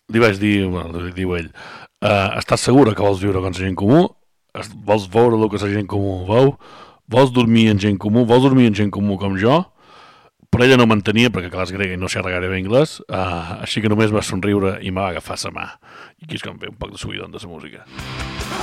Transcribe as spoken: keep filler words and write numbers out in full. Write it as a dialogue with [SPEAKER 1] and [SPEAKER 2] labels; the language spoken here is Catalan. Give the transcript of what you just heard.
[SPEAKER 1] li vaig dir, bueno, li diu ell, uh, estàs segura que vols viure com la gent comú? Es, vols veure el que la gent comú veu? Vols dormir en gent comú? Vols dormir en gent comú com jo? Però ella no m'entenia, perquè clar, és grega i no xerra gaire bé anglès, uh, així que només va somriure i m'ha agafat la mà. I aquí és com ve un poc de subidon de la música.